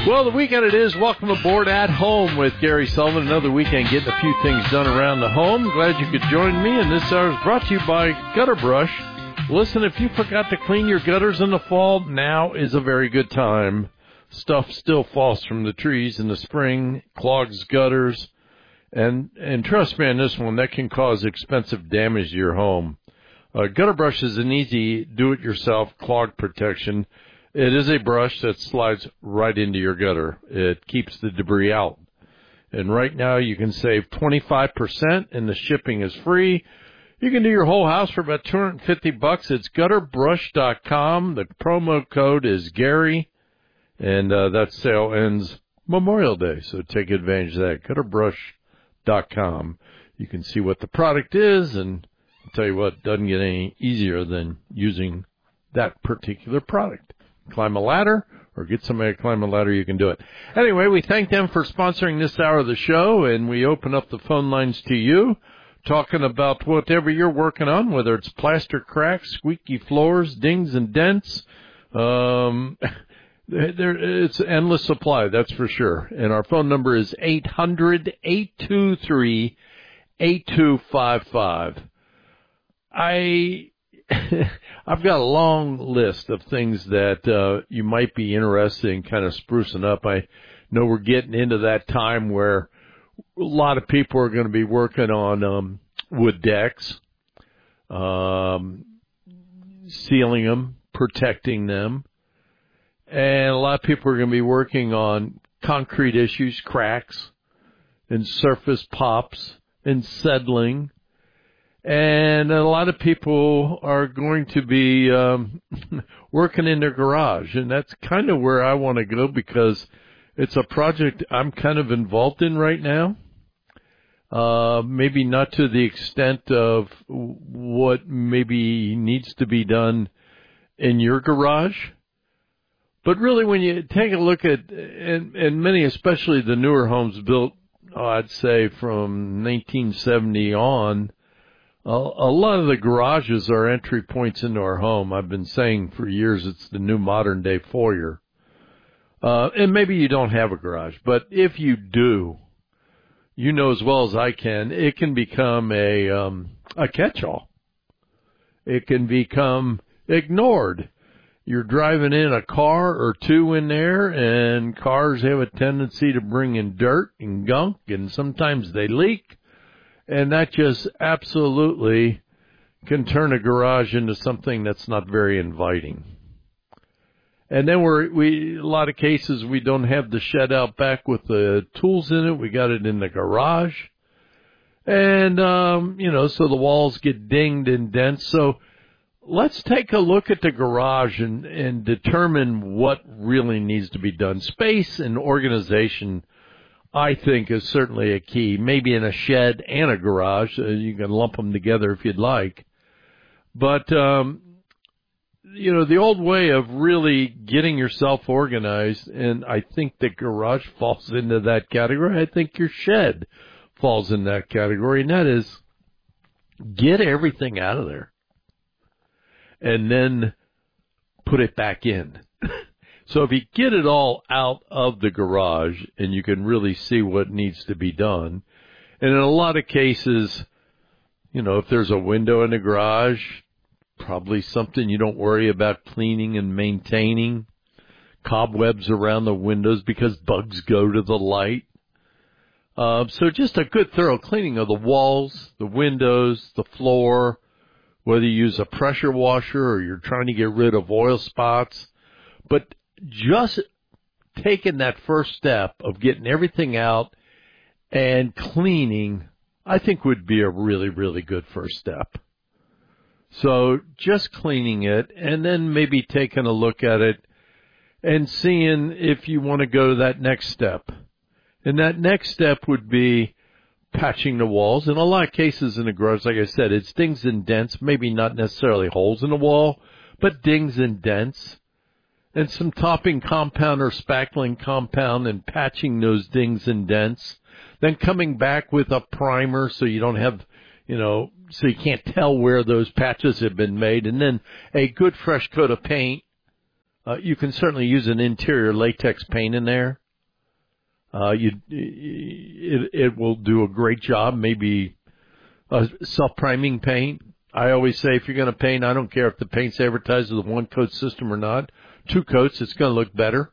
Well, the weekend it is. Welcome aboard At Home with Gary Sullivan. Another weekend getting a few things done around the home. Glad you could join me. And this hour is brought to you by Gutter Brush. Listen, if you forgot to clean your gutters in the fall, now is a very good time. Stuff still falls from the trees in the spring, clogs gutters. And trust me on this one, that can cause expensive damage to your home. Gutter Brush is an easy do-it-yourself clog protection. It is a brush that slides right into your gutter. It keeps the debris out. And right now you can save 25% and the shipping is free. You can do your whole house for about $250. It's gutterbrush.com. The promo code is Gary. And that sale ends Memorial Day. So take advantage of that. Gutterbrush.com. You can see what the product is. And I'll tell you what, it doesn't get any easier than using that particular product. Climb a ladder or get somebody to climb a ladder, you can do it. Anyway, we thank them for sponsoring this hour of the show, and we open up the phone lines to you, talking about whatever you're working on, whether it's plaster cracks, squeaky floors, dings and dents. It's endless supply, that's for sure. And our phone number is 800-823-8255. I've got a long list of things that you might be interested in kind of sprucing up. I know we're getting into that time where a lot of people are going to be working on wood decks, sealing them, protecting them. And a lot of people are going to be working on concrete issues, cracks, and surface pops, and settling. And a lot of people are going to be working in their garage, and that's kind of where I want to go because it's a project I'm kind of involved in right now. Maybe not to the extent of what maybe needs to be done in your garage, but really when you take a look at, and many, especially the newer homes built, I'd say from 1970 on, a lot of the garages are entry points into our home. I've been saying for years it's the new modern-day foyer. And maybe you don't have a garage, but if you do, you know as well as I can, it can become a catch-all. It can become ignored. You're driving in a car or two in there, and cars have a tendency to bring in dirt and gunk, and sometimes they leak. And that just absolutely can turn a garage into something that's not very inviting. And then a lot of cases we don't have the shed out back with the tools in it. We got it in the garage. And, so the walls get dinged and dents. So let's take a look at the garage and determine what really needs to be done. Space and organization, I think, is certainly a key, maybe in a shed and a garage. You can lump them together if you'd like. But, the old way of really getting yourself organized, and I think the garage falls into that category. I think your shed falls in that category, and that is get everything out of there and then put it back in. So if you get it all out of the garage and you can really see what needs to be done, and in a lot of cases, if there's a window in the garage, probably something you don't worry about cleaning and maintaining, cobwebs around the windows because bugs go to the light. So just a good thorough cleaning of the walls, the windows, the floor, whether you use a pressure washer or you're trying to get rid of oil spots. But just taking that first step of getting everything out and cleaning, I think would be a really, really good first step. So just cleaning it and then maybe taking a look at it and seeing if you want to go to that next step. And that next step would be patching the walls. In a lot of cases in the garage, like I said, it's dings and dents, maybe not necessarily holes in the wall, but dings and dents. And some topping compound or spackling compound and patching those dings and dents. Then coming back with a primer so you don't have, so you can't tell where those patches have been made. And then a good fresh coat of paint You can certainly use an interior latex paint in there. It will do a great job. Maybe a self-priming paint. I always say if you're going to paint, I don't care if the paint's advertised with a one-coat system or not. 2 coats, it's going to look better.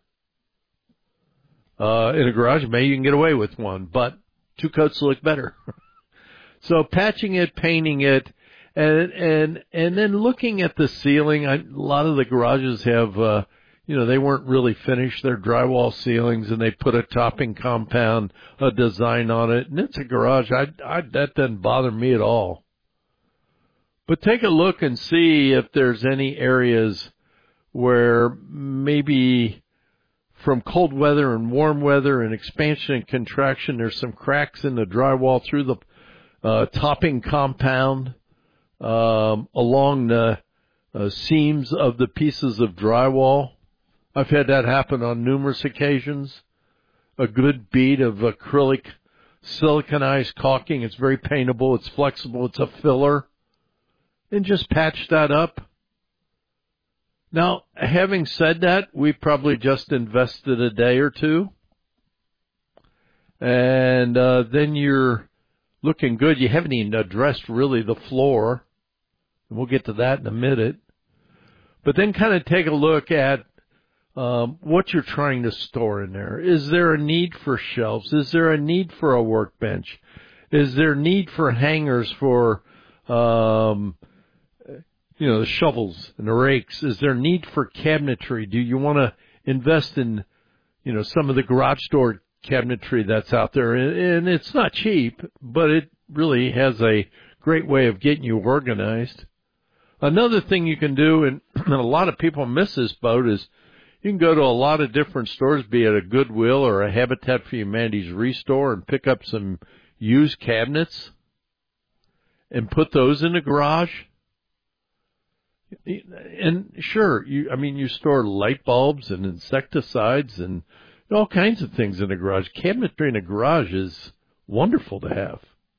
In a garage, maybe you can get away with 1, but 2 coats will look better. So patching it, painting it, and then looking at the ceiling. A lot of the garages have, they weren't really finished. They're drywall ceilings, and they put a topping compound, a design on it, and it's a garage. That doesn't bother me at all. But take a look and see if there's any areas where maybe from cold weather and warm weather and expansion and contraction, there's some cracks in the drywall through the topping compound, along the seams of the pieces of drywall. I've had that happen on numerous occasions. A good bead of acrylic siliconized caulking. It's very paintable. It's flexible. It's a filler. And just patch that up. Now, having said that, we probably just invested a day or two. And then you're looking good. You haven't even addressed really the floor. And we'll get to that in a minute. But then kind of take a look at what you're trying to store in there. Is there a need for shelves? Is there a need for a workbench? Is there a need for hangers for, the shovels and the rakes? Is there a need for cabinetry? Do you want to invest in, some of the garage door cabinetry that's out there? And it's not cheap, but it really has a great way of getting you organized. Another thing you can do, and a lot of people miss this boat, is you can go to a lot of different stores, be it a Goodwill or a Habitat for Humanity's Restore, and pick up some used cabinets and put those in the garage. And sure, you store light bulbs and insecticides and all kinds of things in the garage. Cabinetry in a garage is wonderful to have.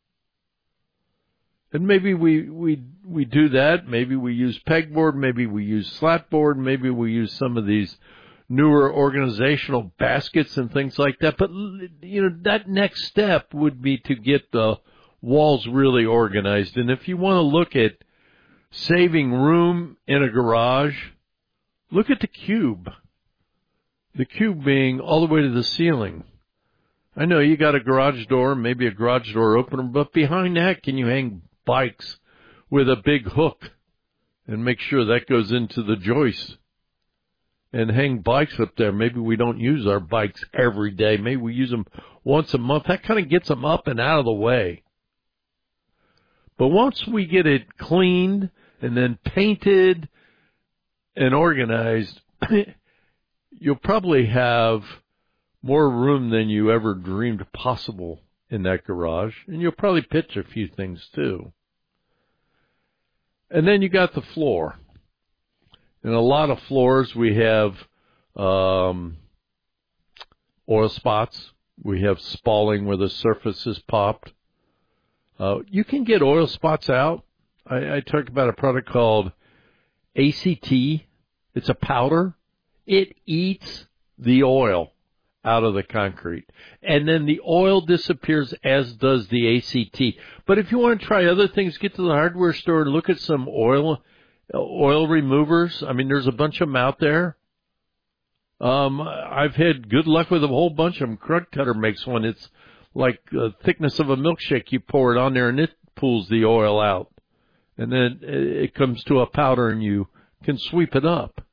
And maybe we do that. Maybe we use pegboard. Maybe we use slatboard. Maybe we use some of these newer organizational baskets and things like that. But, that next step would be to get the walls really organized. And if you want to look at saving room in a garage, look at the cube. The cube being all the way to the ceiling. I know you got a garage door, maybe a garage door opener, but behind that, can you hang bikes with a big hook and make sure that goes into the joist? And hang bikes up there. Maybe we don't use our bikes every day. Maybe we use them once a month. That kind of gets them up and out of the way. But once we get it cleaned and then painted and organized, you'll probably have more room than you ever dreamed possible in that garage. And you'll probably pitch a few things too. And then you got the floor. In a lot of floors, we have oil spots. We have spalling where the surface is popped. You can get oil spots out. I talked about a product called ACT. It's a powder. It eats the oil out of the concrete. And then the oil disappears, as does the ACT. But if you want to try other things, get to the hardware store and look at some oil removers. There's a bunch of them out there. I've had good luck with a whole bunch of them. Krug Cutter makes one. It's like the thickness of a milkshake. You pour it on there and it pulls the oil out. And then it comes to a powder and you can sweep it up.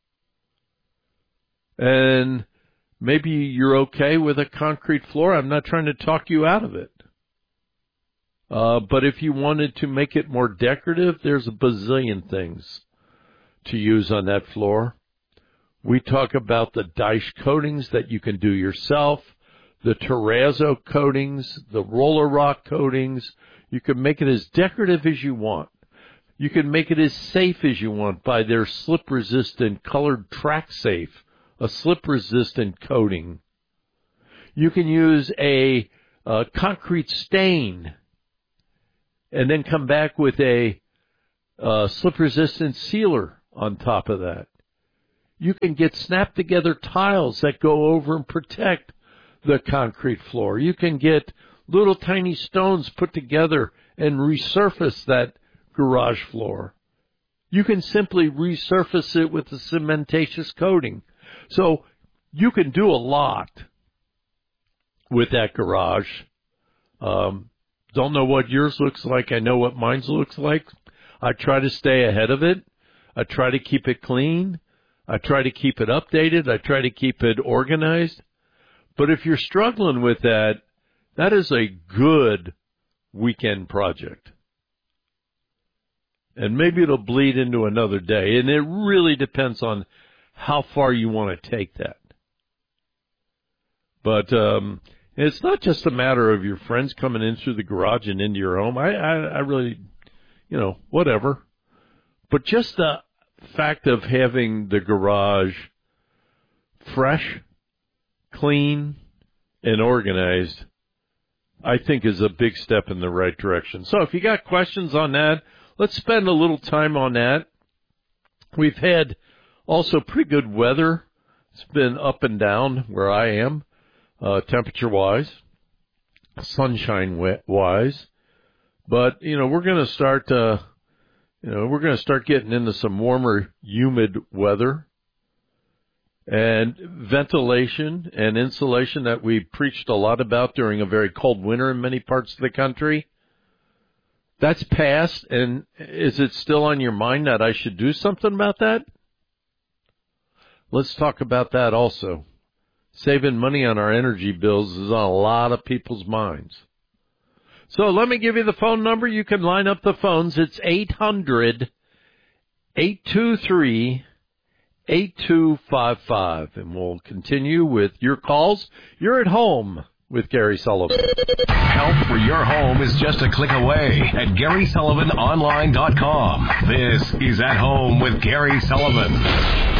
And maybe you're okay with a concrete floor. I'm not trying to talk you out of it. But if you wanted to make it more decorative, there's a bazillion things to use on that floor. We talk about the Daesh coatings that you can do yourself, the terrazzo coatings, the roller rock coatings. You can make it as decorative as you want. You can make it as safe as you want by their slip-resistant colored Track Safe, a slip-resistant coating. You can use a concrete stain and then come back with a slip-resistant sealer on top of that. You can get snap-together tiles that go over and protect the concrete floor. You can get little tiny stones put together and resurface that garage floor. You can simply resurface it with a cementatious coating. So you can do a lot with that garage. Don't know what yours looks like. I know what mine looks like. I try to stay ahead of it. I try to keep it clean. I try to keep it updated. I try to keep it organized. But if you're struggling with that, that is a good weekend project. And maybe it'll bleed into another day. And it really depends on how far you want to take that. But it's not just a matter of your friends coming in through the garage and into your home. I really, whatever. But just the fact of having the garage fresh, clean, and organized, I think is a big step in the right direction. So if you got questions on that, let's spend a little time on that. We've had also pretty good weather. It's been up and down where I am, temperature-wise, sunshine-wise. But, we're going to start, getting into some warmer, humid weather. And ventilation and insulation that we preached a lot about during a very cold winter in many parts of the country. That's passed, and is it still on your mind that I should do something about that? Let's talk about that also. Saving money on our energy bills is on a lot of people's minds. So let me give you the phone number. You can line up the phones. It's 800-823-8255, and we'll continue with your calls. You're at home with Gary Sullivan. Help for your home is just a click away at GarySullivanOnline.com. This is At Home with Gary Sullivan.